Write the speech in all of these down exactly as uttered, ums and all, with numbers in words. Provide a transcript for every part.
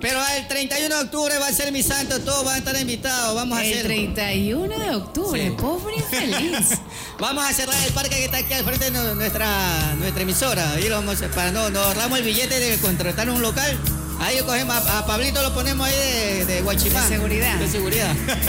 Pero el treinta y uno de octubre va a ser mi santo, todos van a estar invitados, vamos a el hacer... El treinta y uno de octubre, sí. Pobre infeliz. Vamos a cerrar el parque que está aquí al frente de nuestra, nuestra emisora. Ahí lo vamos a, para no, nos ahorramos el billete de contratar un local. Ahí cogemos a, a Pablito, lo ponemos ahí de, de Guachimán. De seguridad. De seguridad.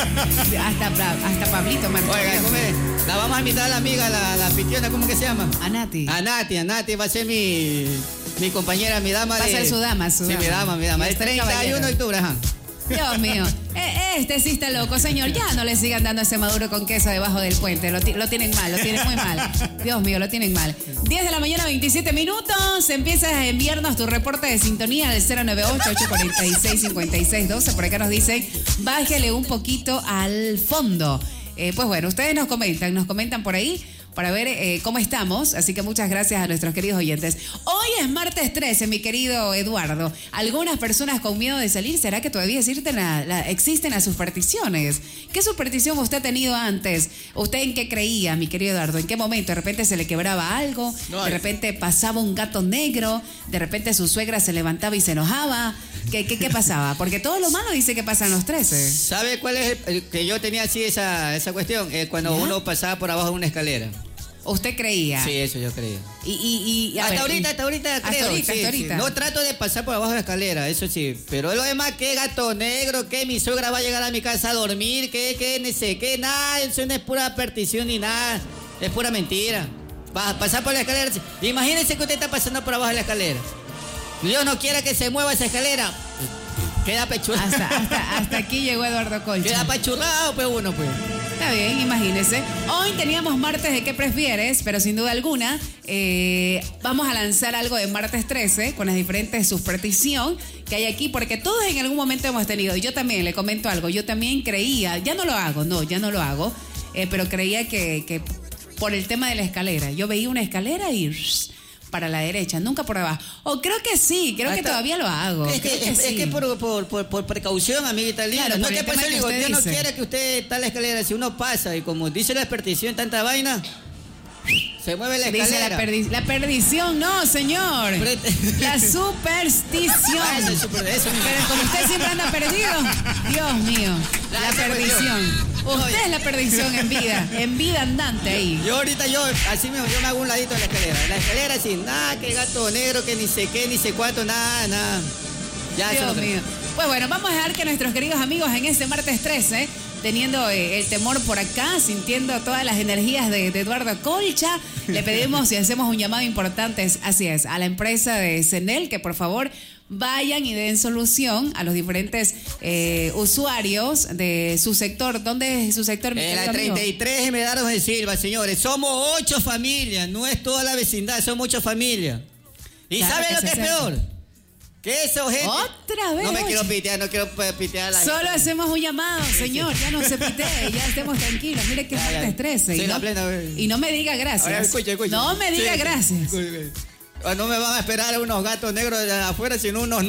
hasta, hasta Pablito, man. Oiga, ¿cómo es? La vamos a invitar a la amiga, la, la anfitriona, ¿cómo que se llama? A Nati. A Nati, a Nati va a ser mi, mi compañera, mi dama. Va de... a ser su dama, su sí, dama. mi dama, mi dama. El treinta y uno de octubre, ajá. Dios mío, este sí está loco, señor. Ya no le sigan dando ese maduro con queso debajo del puente. Lo, lo tienen mal, lo tienen muy mal. Dios mío, lo tienen mal. diez de la mañana, veintisiete minutos. Empiezas a enviarnos tu reporte de sintonía al cero nueve ocho, ocho cuatro seis, cinco seis uno dos. Por acá nos dicen, bájele un poquito al fondo. Eh, pues bueno, ustedes nos comentan, nos comentan por ahí para ver eh, cómo estamos, así que muchas gracias a nuestros queridos oyentes. Hoy es martes trece, mi querido Eduardo. Algunas personas con miedo de salir, ¿será que todavía existen, la, la, existen las supersticiones? ¿Qué superstición usted ha tenido antes? ¿Usted en qué creía, mi querido Eduardo? ¿En qué momento? ¿De repente se le quebraba algo? ¿De repente pasaba un gato negro? ¿De repente su suegra se levantaba y se enojaba? ¿Qué, qué, qué pasaba? Porque todo lo malo dice que pasa en los trece. ¿Sabe cuál es el, el que yo tenía así esa, esa cuestión? Eh, cuando ¿Ya? uno pasaba por abajo de una escalera. ¿Usted creía? Sí, eso yo creía. Y, y, y hasta ver, ahorita, y, hasta ahorita creo. Hasta ahorita, sí, hasta ahorita. Sí. No trato de pasar por abajo de la escalera, eso sí. Pero lo demás, que gato negro, que mi suegra va a llegar a mi casa a dormir, que, que, no sé, que nada, eso no es pura perdición ni nada. Es pura mentira. Va a pasar por la escalera. Imagínense que usted está pasando por abajo de la escalera. Dios no quiera que se mueva esa escalera. Queda pechurrado. Hasta, hasta, hasta aquí llegó Eduardo Colcha. Queda pechurrado, pues uno, pues. Está bien, imagínese. Hoy teníamos martes de qué prefieres, pero sin duda alguna eh, vamos a lanzar algo de martes trece con las diferentes superstición que hay aquí, porque todos en algún momento hemos tenido. Yo también, le comento algo, yo también creía, ya no lo hago, no, ya no lo hago, eh, pero creía que, que por el tema de la escalera, yo veía una escalera y... para la derecha, nunca por abajo. O creo que sí, creo Hasta, que todavía lo hago. Es que, que, es, sí. es que por, por, por, por precaución, amiguita linda. Claro, no es que pasa, digo, Dios no quiere que usted está en la escalera. Si uno pasa y como dice la expertición, tanta vaina, se mueve la escalera. Dice la, perdi la perdición, no, señor. La superstición. Ah, eso, super, eso, Pero como usted siempre anda perdido, Dios mío, la, la perdición. Usted es la perdición en vida, en vida andante ahí. Yo ahorita, yo, así mismo, yo me hago un ladito de la escalera. La escalera sin nada, que gato negro, que ni sé qué, ni sé cuánto, nada, nada. Ya, Dios mío. Pues bueno, vamos a dejar que nuestros queridos amigos en este martes trece, teniendo eh, el temor por acá, sintiendo todas las energías de, de Eduardo Colcha, le pedimos y hacemos un llamado importante, así es, a la empresa de Cenel, que por favor vayan y den solución a los diferentes eh, usuarios de su sector. ¿Dónde es su sector? En la treinta y tres Medardo de Silva, señores. Somos ocho familias, no es toda la vecindad, somos ocho familias. ¿Y claro saben lo que es peor? Que eso, gente... Otra vez. No me quiero pitear, no quiero pitear a la Solo gente. Hacemos un llamado, señor, ya no se pitee, ya estemos tranquilos. Mire que es martes trece. Sí, y, no, plena, y no me diga gracias. Ver, escucha, escucha. No me diga sí, gracias. Escucha. No me van a esperar unos gatos negros de afuera, sino unos...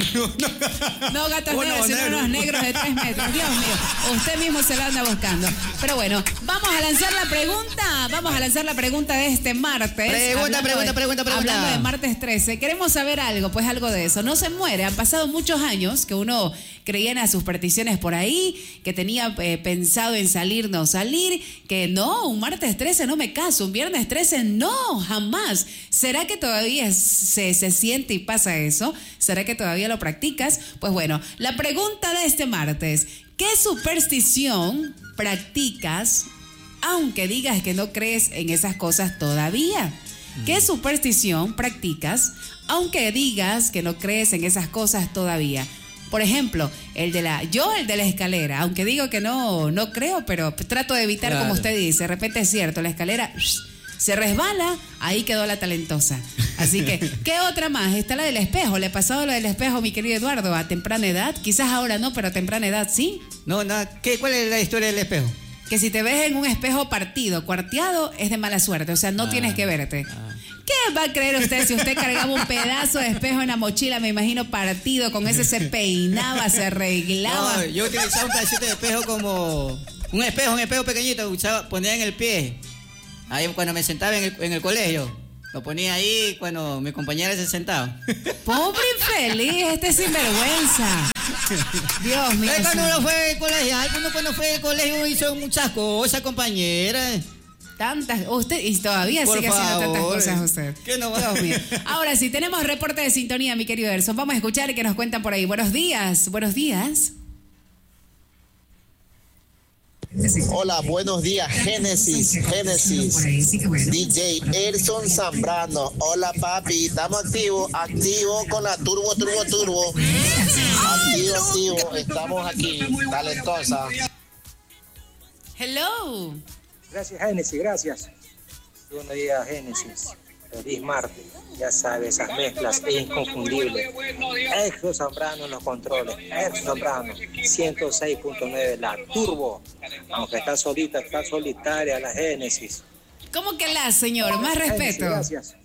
No gatos negros, sino unos negros de tres metros. Dios mío, usted mismo se lo anda buscando. Pero bueno, vamos a lanzar la pregunta. Vamos a lanzar la pregunta de este martes. Pregunta, pregunta, de, pregunta, pregunta. Hablando de martes trece. Queremos saber algo, pues algo de eso. No se muere. Han pasado muchos años que uno creía en las supersticiones por ahí, que tenía eh, pensado en salir, no salir, que no, un martes trece no me caso, un viernes trece no, jamás. ¿Será que todavía es Se, se siente y pasa eso? ¿Será que todavía lo practicas? Pues bueno, la pregunta de este martes, ¿qué superstición practicas aunque digas que no crees en esas cosas todavía? ¿Qué superstición practicas aunque digas que no crees en esas cosas todavía? Por ejemplo, el de la, yo el de la escalera, aunque digo que no, no creo, pero trato de evitar, claro, como usted dice, de repente es cierto, la escalera... se resbala, ahí quedó la talentosa. Así que, ¿qué otra más? Está la del espejo. ¿Le ha pasado lo del espejo, mi querido Eduardo, a temprana edad? Quizás ahora no, pero a temprana edad sí. No, nada. ¿Qué, ¿Cuál es la historia del espejo? Que si te ves en un espejo partido, cuarteado, es de mala suerte. O sea, no ah, tienes que verte. Ah. ¿Qué va a creer usted si usted cargaba un pedazo de espejo en la mochila? Me imagino partido, con ese se peinaba, se arreglaba. No, yo utilizaba un pedacito de espejo como... Un espejo, un espejo pequeñito, usaba, ponía en el pie. Ahí cuando me sentaba en el, en el colegio, Lo ponía ahí cuando mi compañera se sentaba. Pobre infeliz, este sinvergüenza. Dios mío. Es cuando uno fue al colegio, uno cuando fue al colegio hizo muchas cosas, compañera. Tantas, usted, y todavía Por sigue haciendo tantas favor. cosas usted. ¿Qué no va? Dios mío. Ahora sí, tenemos reporte de sintonía, mi querido Edson. Vamos a escuchar qué nos cuentan por ahí. Buenos días, buenos días. Hola, buenos días, Génesis, Génesis, D J Edson Zambrano. Hola, papi, estamos activos, activos con la turbo, turbo, turbo. Activo, activo, estamos aquí, talentosa. Hello. Gracias, Génesis, gracias. Buenos días, Génesis. Feliz martes. Ya sabes, esas mezclas es inconfundible. Edson Zambrano en los controles. Edson Zambrano, ciento seis punto nueve, la turbo. Aunque está solita, está solitaria la Génesis. ¿Cómo que la, señor? Más respeto. Génesis, gracias.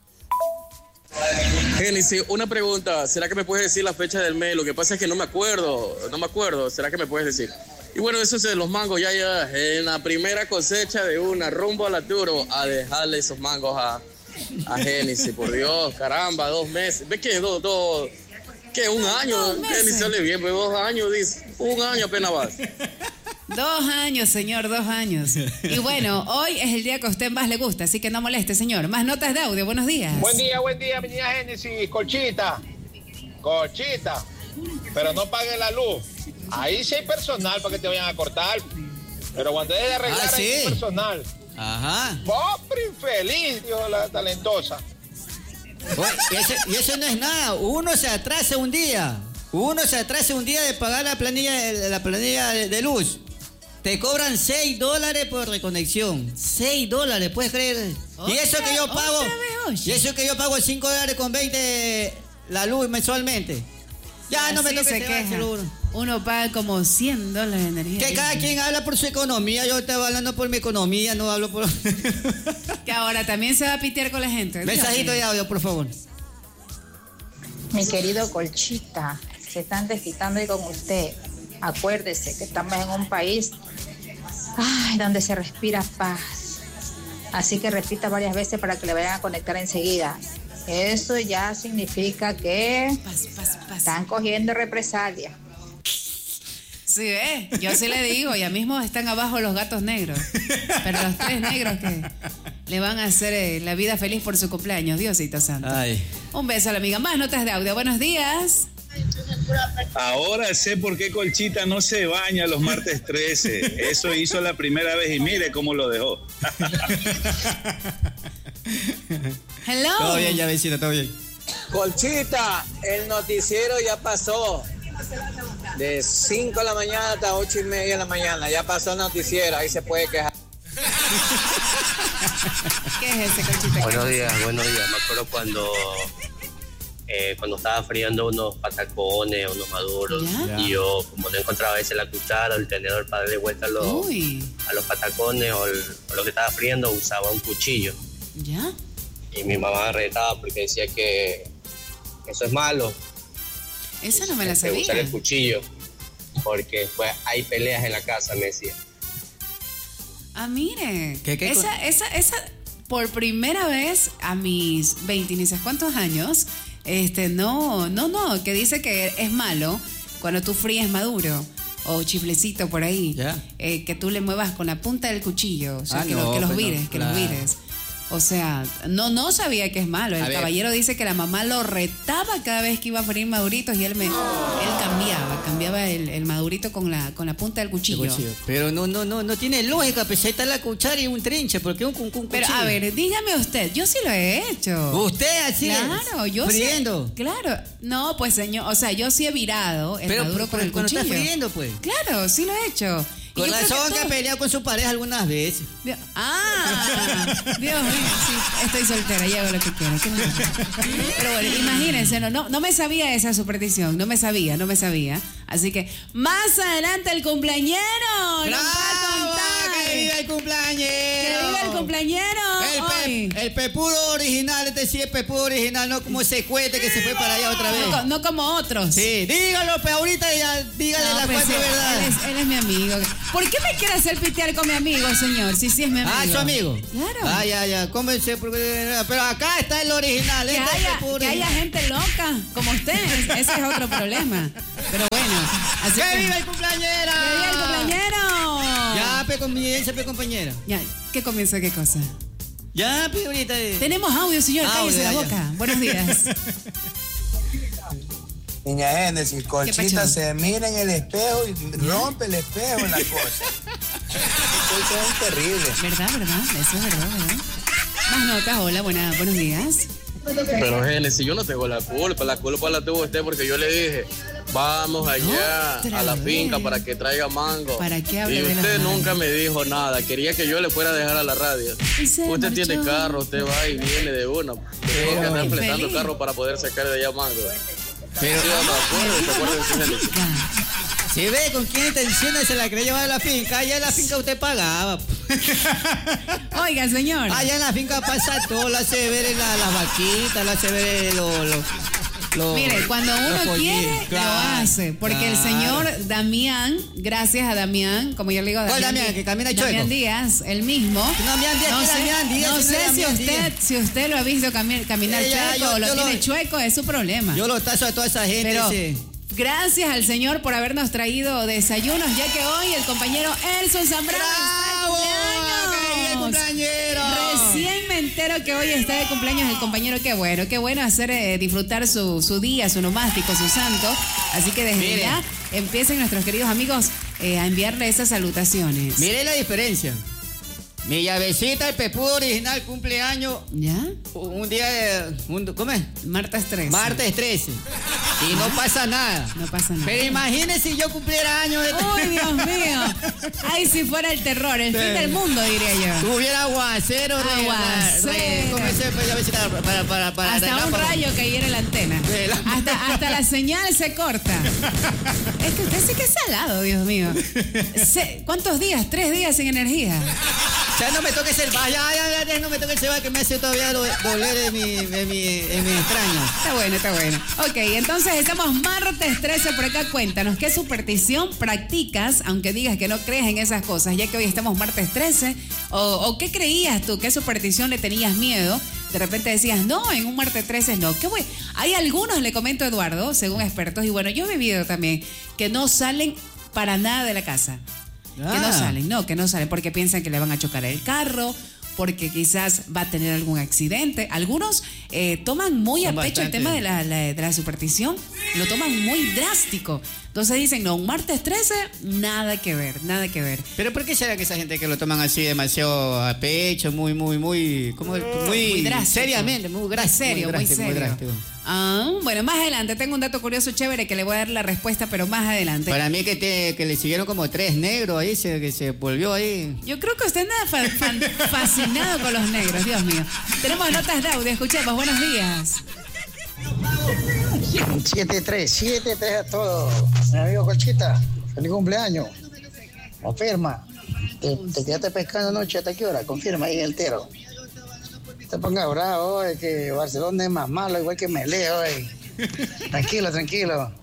Génesis, una pregunta. ¿Será que me puedes decir la fecha del mes? Lo que pasa es que no me acuerdo. No me acuerdo. ¿Será que me puedes decir? Y bueno, eso es de los mangos. Ya, ya, en la primera cosecha de una, rumbo a la turbo, a dejarle esos mangos a... a Génesis, por Dios, caramba, dos meses. ¿Ves que dos, dos, qué, un año? Génesis sale bien, pero dos años, dice, un año apenas vas. Dos años, señor, dos años. Y bueno, hoy es el día que a usted más le gusta, así que no moleste, señor. Más notas de audio, buenos días. Buen día, buen día, mi niña Génesis, Colchita, Colchita, pero no pague la luz. Ahí sí hay personal para que te vayan a cortar, pero cuando dejes de arreglar, Ah, ¿sí? hay personal. Ajá. Pobre infeliz, dijo la talentosa. Oye, y, eso, y eso no es nada. Uno se atrasa un día. Uno se atrasa un día de pagar la planilla, la planilla de, de luz. Te cobran seis dólares por reconexión. seis dólares, ¿puedes creer? Y eso que yo pago. otra vez, oye. Y eso que yo pago cinco dólares con veinte la luz mensualmente. Ya no me Así toca se ese queja. seguro. Uno paga como cien dólares de energía. Que cada quien habla por su economía. Yo estaba hablando por mi economía, no hablo por... Que ahora también se va a pitear con la gente. Mensajito de audio, por favor. Mi querido Colchita, se están desquitando ahí con usted. Acuérdese que estamos en un país ay, donde se respira paz. Así que repita varias veces para que le vayan a conectar enseguida. Eso ya significa que Paz, paz, paz. están cogiendo represalia. Sí, ¿eh? Yo sí le digo, ya mismo están abajo los gatos negros. Pero los tres negros que le van a hacer eh, la vida feliz por su cumpleaños, Diosito Santo. Ay. Un beso a la amiga. Más notas de audio. Buenos días. Ahora sé por qué Colchita no se baña los martes trece. Eso hizo la primera vez y mire cómo lo dejó. Hello. Todo bien, ya vecino, todo bien. Colchita, el noticiero ya pasó. De cinco de la mañana hasta ocho y media de la mañana. Ya pasó el noticiero, ahí se puede quejar. ¿Qué es ese, Colchita? Buenos días, buenos días. Me acuerdo cuando eh, cuando estaba friando unos patacones, unos maduros, ¿Ya? y yo, como no encontraba a veces la cuchara o el tenedor para darle vuelta a los, Uy, a los patacones o, el- o lo que estaba friendo, usaba un cuchillo. ¿ya? Y mi mamá retaba porque decía que eso es malo, Esa no me la que sabía. usar el cuchillo, porque después hay peleas en la casa, me decía. Ah, mire. ¿Qué, qué esa, co- esa, esa, por primera vez a mis veinte ni sé cuántos años, este, no, no, no, que dice que es malo cuando tú fríes maduro o chiflecito por ahí, Ya. eh, que tú le muevas con la punta del cuchillo, o sea, Ah, que, no, lo- que los pues no, vires, que claro. los vires. O sea, no, no sabía que es malo. El A ver. caballero dice que la mamá lo retaba cada vez que iba a freír maduritos y él me, él cambiaba, cambiaba el, el madurito con la, con la punta del cuchillo. Cuchillo. Pero no, no, no, no tiene lógica, pues ahí está la cuchara y un trinche, porque un, un, un Pero cuchillo. a ver, dígame usted, yo sí lo he hecho. Usted así, Claro, yo friendo. sí. Claro, no, pues señor, o sea, yo sí he virado el Pero maduro cu- con el cuando cuchillo. está friendo, pues. Claro, sí lo he hecho. Y Con yo creo razón que ha todo- peleado con su pareja algunas veces. Dios- Ah, Dios mío, sí, estoy soltera, ya hago lo que quiero. ¿Qué más? Pero bueno, imagínense, no, no, no me sabía esa superstición, no me sabía, no me sabía. Así que más adelante el cumpleañero nos va a ¡Bravo! contar. ¡Que viva el cumpleañero! ¡Que viva el cumpleañero! El Hoy. hoy. El pepudo original, este sí es pepudo original, no como ese cohete que se fue para allá otra vez. No, no como otros. Sí, dígalo, pero ahorita ya, dígale No, la pues cuatro sí, verdad. Él es, él es mi amigo. ¿Por qué me quiere hacer pitear con mi amigo, señor? Si sí es mi amigo. Ah, su amigo. Claro. Ah, ya, ya, cómense, porque- pero acá está el original. Que este es el haya, pepudo que haya original. gente loca como usted, ese es otro problema. Pero bueno. Así ¡Que que- viva el cumpleañera! ¡Que viva el cumpleañero! Ya, pe, comienza, pe, compañera. Ya, ¿qué comienza qué cosa? Ya, pe, ahorita. eh. Tenemos audio, señor, Audio, cállese la ya, boca. ya. Buenos días. Niña Génesis, Colchita pacho? se mira en el espejo y rompe el espejo en la cosa. Colchita es terrible. ¿Verdad, verdad? Eso es verdad, ¿verdad? Más notas, hola, buena, buenos días. Pero Génesis, yo no tengo la culpa, la culpa la tuvo usted porque yo le dije, vamos allá Otra a la vez. finca para que traiga mango. ¿Para qué habla Y de la usted radio? nunca me dijo nada, quería que yo le fuera a dejar a la radio. Y se Usted tiene marchó. carro, usted va y viene de una. Tengo que andar Infeliz. fletando carro para poder sacar de allá mango. Pero- Sí, no, acuérdese, acuérdese, Génesis. Si ve con quién intenciones se la quería llevar a la finca, allá en la finca usted pagaba. Oiga, señor. Allá en la finca pasa todo, lo hace ver en la, las vaquitas, lo hace ver los... Lo, lo- Mire, cuando los uno pollitos. quiere, Claro, lo hace. Porque el claro. señor Damián, gracias a Damián, como yo le digo a ¿Cuál Damián, Damián, que camina Damián chueco? Díaz, el mismo. Damián Díaz, no ¿qué sé, Damián Díaz? no Si no sé es si Damián usted, Díaz. si usted lo ha visto cami- caminar Eh, ya, chueco yo- o lo yo lo- tiene chueco, es su problema. Yo lo tazo a toda esa gente. Pero ese. gracias al señor por habernos traído desayunos, ya que hoy el compañero Elson Zambrano ¡Bravo! está ¡Qué de cumpleaños. cumpleañero! Recién me entero que hoy está de cumpleaños el compañero. Qué bueno, qué bueno hacer eh, disfrutar su, su día, su nomástico, su santo. Así que desde Mire. ya empiecen nuestros queridos amigos eh, a enviarle esas salutaciones. Mire la diferencia. Mi llavecita, el pepudo original, cumpleaños. ¿Ya? Un día de. Un, ¿Cómo es? Martes trece. Martes trece. Y no pasa nada. No pasa nada. Pero imagínese si yo cumpliera años de. ¡Uy, Dios mío! Ay, si fuera el terror, el fin del mundo, diría yo. Tuviera aguacero, re- Aguacero. re- ¿cómo se llama? Llavecita para, para, para Hasta un relámpago. rayo cayera en la antena. De la- Hasta, hasta la señal se corta. Es que usted sí que es salado, Dios mío. Se- ¿Cuántos días? ¿Tres días sin energía? Ya no me toques el vaya, ya, ya, ya, no me toques el vaya que me hace todavía do- doler en mi, en mi, en mi extraño. Está bueno, está bueno. Ok, entonces estamos martes trece por acá. Cuéntanos, ¿qué superstición practicas, aunque digas que no crees en esas cosas, ya que hoy estamos martes trece? ¿O, o qué creías tú? ¿Qué superstición le tenías miedo? De repente decías, no, en un martes trece no. ¿Qué güey? Hay algunos, le comento a Eduardo, según expertos, y bueno, yo he vivido también, que no salen para nada de la casa. Que no Ah. salen, no, que no salen porque piensan que le van a chocar el carro, porque quizás va a tener algún accidente. Algunos eh, toman muy Son a pecho el bastante. tema de la, la- de la superstición, lo toman muy drástico. Entonces dicen, no, un martes trece, nada que ver, nada que ver. Pero ¿por qué será que esa gente que lo toman así demasiado a pecho, muy, muy, muy, ¿cómo? Muy, Muy drástico. seriamente, muy Muy drástico, serio, muy drástico, serio. drástico. Ah, bueno, más adelante tengo un dato curioso chévere que le voy a dar la respuesta, pero más adelante. Para mí que, te, que le siguieron como tres negros ahí, se, que se volvió ahí. Yo creo que usted anda fa- fan- fascinado con los negros, Dios mío. Tenemos notas de audio, escuchemos, buenos días. siete tres, siete tres a todos. Mi amigo Colchita, feliz cumpleaños. Confirma. Te, te quedaste pescando anoche, ¿hasta qué hora? Confirma ahí el tero. Te ponga bravo, hoy, que Barcelona es más malo, igual que Melé hoy. Tranquilo, tranquilo.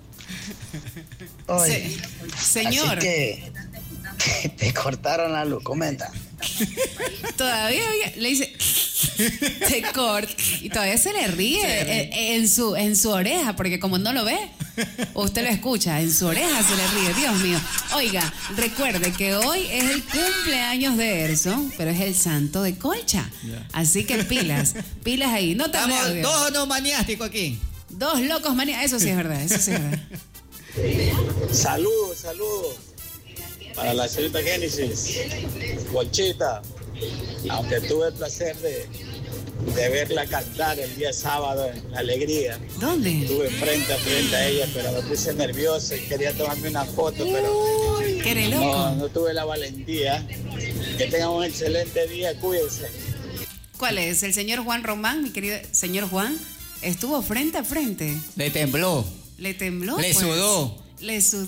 Hoy. Se- señor. Así que te cortaron la luz, comenta. Todavía oye, le dice te corta y todavía se le ríe en, en su en su oreja porque como no lo ve usted lo escucha en su oreja se le ríe, Dios mío. Oiga, recuerde que hoy es el cumpleaños de Erson, pero es el santo de Colcha, así que pilas pilas ahí. No te Estamos audio. dos no maniásticos aquí. Dos locos manías, eso sí es verdad, eso sí es verdad. Saludos, saludos. Para la señorita Génesis, Colchita, aunque tuve el placer de, de verla cantar el día sábado en La Alegría. ¿Dónde? Estuve frente a frente a ella, pero me puse nervioso y quería tomarme una foto, pero Uy, que eres loco. no, no tuve la valentía. Que tengan un excelente día, cuídense. ¿Cuál es? El señor Juan Román, mi querido señor Juan, estuvo frente a frente. Le tembló. ¿Le tembló? Le pues? sudó. Le sudó.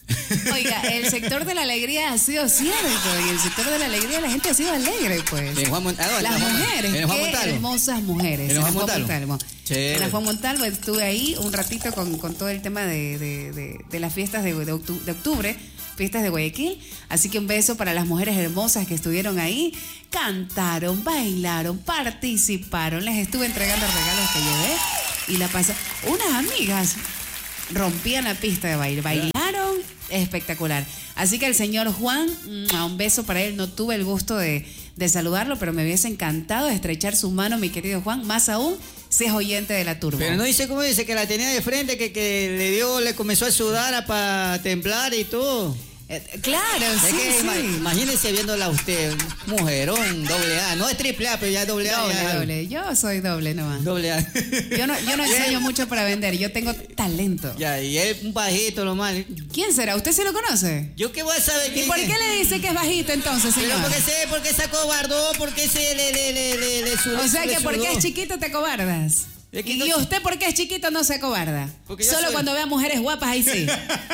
Oiga, el sector de la alegría ha sido cierto. Y el sector de la alegría la gente ha sido alegre, pues. En Juan Montalvo. Las mujeres, en Juan qué Montalvo. hermosas mujeres. En En Juan Juan Montalvo. Montalvo. Chévere. En la Juan Montalvo estuve ahí un ratito con, con todo el tema de, de, de, de las fiestas de, de, octu- de octubre, fiestas de Guayaquil. Así que un beso para las mujeres hermosas que estuvieron ahí. Cantaron, bailaron, participaron. Les estuve entregando regalos que llevé y la pasé. Unas amigas rompían la pista de baile, bailaron espectacular. Así que el señor Juan, un beso para él. No tuve el gusto de, de saludarlo, pero me hubiese encantado estrechar su mano, mi querido Juan, más aún si es oyente de la turba. Pero no dice cómo dice, que la tenía de frente, que, que le dio, le comenzó a sudar para temblar y todo. Eh, claro, Es sí, que sí. ima- imagínese viéndola a usted, mujerón, doble A. No es triple A, pero ya es doble A. Doble, ya. doble. Yo soy doble nomás. Doble A. Yo no, yo no enseño mucho para vender, yo tengo talento. Ya, y es un bajito nomás. ¿Quién será? ¿Usted se lo conoce? ¿Yo qué voy a saber ¿Y quién por es? qué le dice que es bajito entonces, Pero señor? porque sé, porque se acobardó, porque se le, le, le, le, le sudó. O sea le que porque sudó. es chiquito te acobardas. Es que ¿Y no- usted porque es chiquito no se acobarda? Porque yo Solo soy- cuando vea mujeres guapas, ahí sí.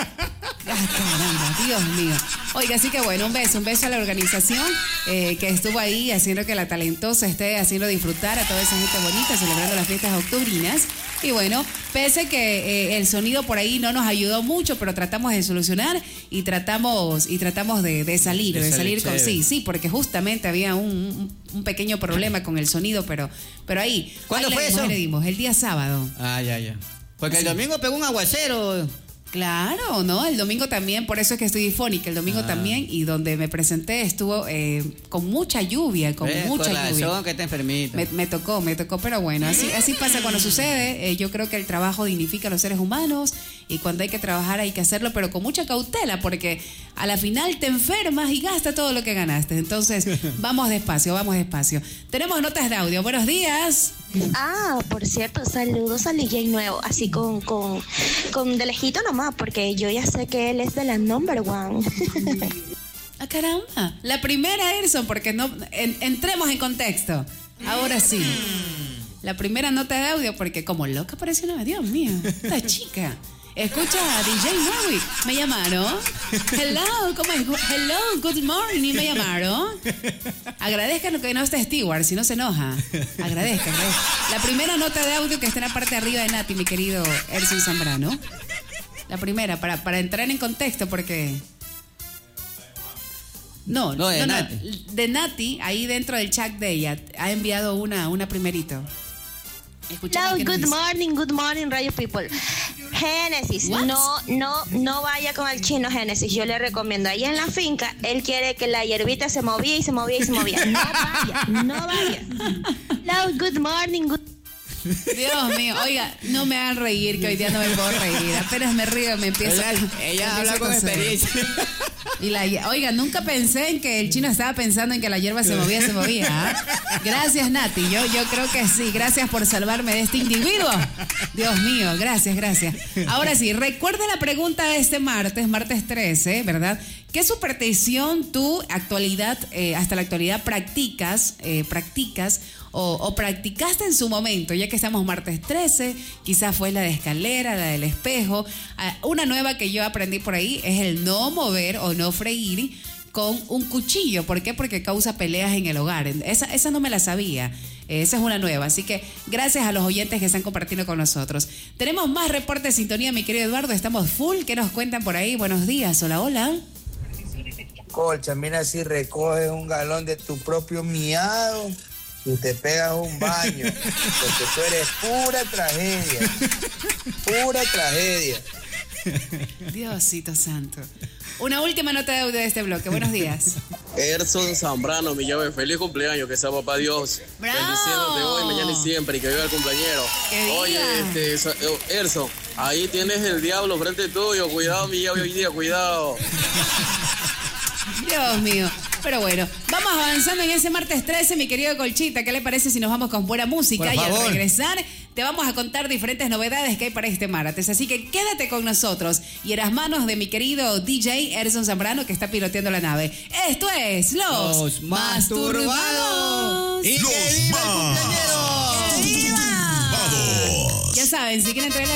Ah, caramba, Dios mío. Oiga, así que bueno, un beso, un beso a la organización eh, que estuvo ahí haciendo que la talentosa esté haciendo disfrutar a toda esa gente bonita, celebrando las fiestas octubrinas. Y bueno, pese que eh, el sonido por ahí no nos ayudó mucho, pero tratamos de solucionar y tratamos y tratamos de, de salir, de, De salir, salir con chévere. sí, sí, porque justamente había un, un- un pequeño problema con el sonido, pero, pero ahí. ¿Cuándo ahí le fue dimos, eso? ahí le dimos, el día sábado. Ah, ya, ya. Porque el Sí. domingo pegó un aguacero. Claro, ¿no? El domingo también, por eso es que estoy difónica, el domingo Ah. también, y donde me presenté estuvo eh, con mucha lluvia, con Eh, mucha con lluvia. razón que está enfermito. Me, me tocó, me tocó, pero bueno, así, así pasa cuando sucede. Eh, yo creo que el trabajo dignifica a los seres humanos y cuando hay que trabajar hay que hacerlo, pero con mucha cautela, porque a la final te enfermas y gastas todo lo que ganaste. Entonces, vamos despacio, vamos despacio. Tenemos notas de audio. Buenos días. Ah, por cierto, saludos al D J nuevo, así con, con, con de lejito nomás, porque yo ya sé que él es de la number one. Ah, caramba. La primera, Erson, porque no en- entremos en contexto. Ahora sí. La primera nota de audio, porque como loca parece una... Dios mío, esta chica. Escucha a D J Norwick. Me llamaron. Hello, ¿cómo es? Hello, good morning. Me llamaron. Agradezcan que no esté Stewart, si no se enoja. Agradezcan. agradezcan. La primera nota de audio que está en la parte de arriba de Nati, mi querido Erson Zambrano. La primera, para, para entrar en contexto, porque... No, No, de no, no, Nati. de Nati, ahí dentro del chat de ella, ha enviado una, una primerito. Escuchemos Hello, qué nos good dice. morning, good morning, Radio People. Génesis, What? no, no, no vaya con el chino Génesis, yo le recomiendo. Ahí en la finca, él quiere que la hierbita se movía y se movía y se movía. No vaya, no vaya. Hello, good morning, good Dios mío, oiga, no me hagan reír, que hoy día no me puedo reír. Apenas me río, me empiezo Ella, me ella empiezo habla a con toser. experiencia. Y la, oiga, nunca pensé en que el chino estaba pensando en que la hierba se movía, se movía. ¿ah? Gracias, Nati. Yo, yo creo que sí. Gracias por salvarme de este individuo. Dios mío, gracias, gracias. Ahora sí, recuerda la pregunta de este martes, martes trece, ¿verdad? ¿Qué superstición tú, actualidad, eh, hasta la actualidad, practicas, eh, practicas o, o practicaste en su momento? Ya que estamos martes trece, quizás fue la de escalera, la del espejo. Ah, una nueva que yo aprendí por ahí es el no mover o no freír con un cuchillo. ¿Por qué? Porque causa peleas en el hogar. Esa, esa no me la sabía. Esa es una nueva. Así que gracias a los oyentes que están compartiendo con nosotros. Tenemos más reportes de sintonía, mi querido Eduardo. Estamos full. ¿Qué nos cuentan por ahí? Buenos días. Hola, hola. Colcha, mira si recoges un galón de tu propio miado y te pegas un baño, porque tú eres pura tragedia, pura tragedia. Diosito santo. Una última nota de audio de este bloque. Buenos días. Erson Zambrano, mi llave, feliz cumpleaños, que sea papá Dios. ¡Bravo! Bendiciéndote hoy, mañana y siempre, y que viva el cumpleañero. ¡Qué día! Oye, este, so- eh, Erson, ahí tienes el diablo frente tuyo. Cuidado, mi llave, hoy día, cuidado. Dios mío. Pero bueno, vamos avanzando en ese martes trece, mi querido Colchita. ¿Qué le parece si nos vamos con buena música? Por Y al favor. regresar te vamos a contar diferentes novedades que hay para este martes. Así que quédate con nosotros y en las manos de mi querido D J Erson Zambrano, que está piloteando la nave. Esto es Los, Los Masturbados. Masturbados. Y Los que viva el cumpleañero. ¡Que viva! Ya saben, si quieren traer